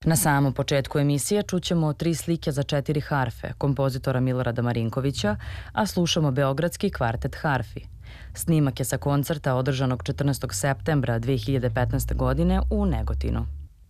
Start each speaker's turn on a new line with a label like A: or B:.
A: Na samom početku emisije čućemo 3 slike za 4 harfe kompozitora Milorada Marinkovića, a slušamo Beogradski kvartet harfi. Snimak je sa koncerta održanog 14. septembra 2015. godine u Negotinu.